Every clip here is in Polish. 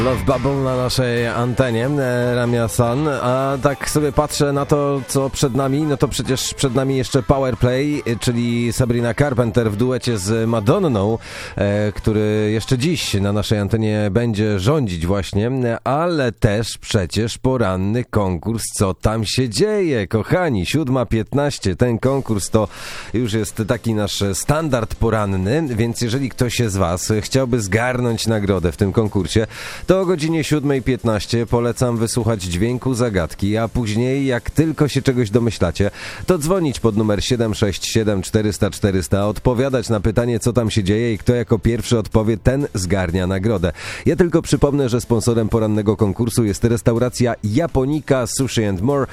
Love Bubble na naszej antenie, Ramia San, a tak sobie patrzę na to, co przed nami, no to przecież przed nami jeszcze Powerplay, czyli Sabrina Carpenter w duecie z Madonną, który jeszcze dziś na naszej antenie będzie rządzić właśnie, ale też przecież poranny konkurs Co tam się dzieje, kochani, 7:15, ten konkurs to już jest taki nasz standard poranny, więc jeżeli ktoś z Was chciałby zgarnąć nagrodę w tym konkursie, to o godzinie 7:15 polecam wysłuchać dźwięku zagadki, a później, jak tylko się czegoś domyślacie, to dzwonić pod numer 767 400 400, odpowiadać na pytanie, co tam się dzieje i kto jako pierwszy odpowie, ten zgarnia nagrodę. Ja tylko przypomnę, że sponsorem porannego konkursu jest restauracja Japonika Sushi and More,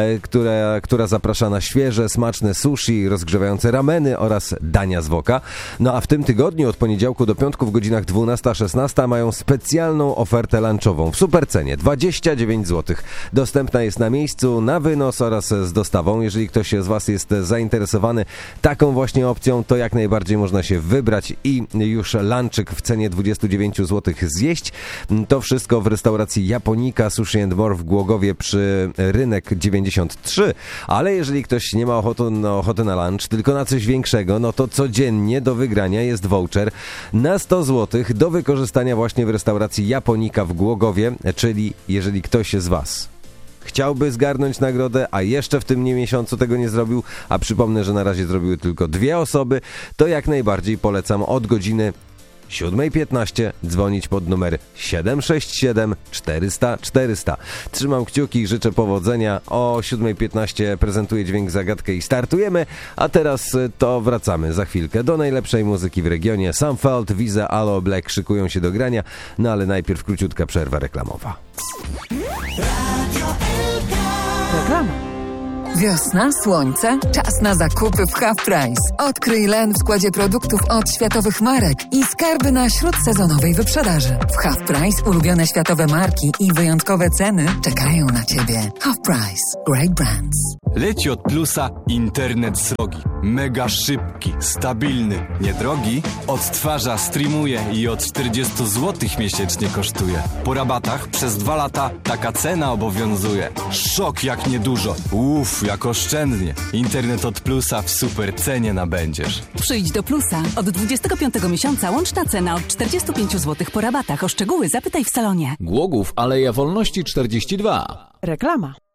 która zaprasza na świeże, smaczne sushi, rozgrzewające rameny oraz dania z woka. No a w tym tygodniu od poniedziałku do piątku w godzinach 12-16 mają specjalną ofertę lunchową w supercenie 29 zł. Dostępna jest na miejscu, na wynos oraz z dostawą. Jeżeli ktoś z Was jest zainteresowany taką właśnie opcją, to jak najbardziej można się wybrać i już lunczyk w cenie 29 zł zjeść. To wszystko w restauracji Japonika Sushi and More w Głogowie przy Rynek 93. Ale jeżeli ktoś nie ma ochoty na lunch, tylko na coś większego, no to codziennie do wygrania jest voucher na 100 zł do wykorzystania właśnie w restauracji Japonika w Głogowie, czyli jeżeli ktoś z Was chciałby zgarnąć nagrodę, a jeszcze w tym miesiącu tego nie zrobił, a przypomnę, że na razie zrobiły tylko 2 osoby, to jak najbardziej polecam od godziny 7:15 dzwonić pod numer 767 400 400. Trzymam kciuki i życzę powodzenia. O 7:15 prezentuję dźwięk zagadkę i startujemy, a teraz to wracamy za chwilkę do najlepszej muzyki w regionie. Sam Felt, Wiza, Aloe Black szykują się do grania, no ale najpierw króciutka przerwa reklamowa. Reklama. Wiosna, słońce, czas na zakupy w Half Price. Odkryj Len w składzie produktów od światowych marek i skarby na śródsezonowej wyprzedaży. W Half Price ulubione światowe marki i wyjątkowe ceny czekają na Ciebie. Half Price. Great brands. Leci od Plusa internet srogi. Mega szybki, stabilny, niedrogi. Odtwarza, streamuje i od 40 zł miesięcznie kosztuje. Po rabatach przez 2 lata taka cena obowiązuje. Szok jak niedużo. Jak oszczędnie. Internet od Plusa w super cenie nabędziesz. Przyjdź do Plusa. Od 25 miesiąca łączna cena od 45 zł po rabatach. O szczegóły zapytaj w salonie. Głogów, Aleja Wolności 42. Reklama.